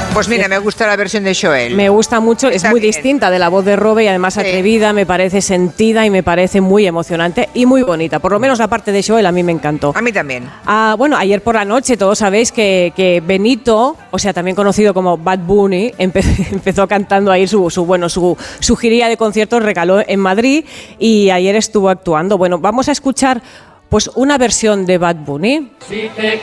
Pues mira, me gusta la versión de Joel. Me gusta mucho, Está es muy bien. distinta de la voz de Robe y además atrevida, me parece sentida y me parece muy emocionante y muy bonita. Por lo menos la parte de Joel a mí me encantó. A mí también. Bueno, ayer por la noche todos sabéis que Benito, o sea, también conocido como Bad Bunny, empezó cantando ahí su giría de conciertos, regaló en Madrid y ayer estuvo actuando. Bueno, vamos a escuchar pues una versión de Bad Bunny.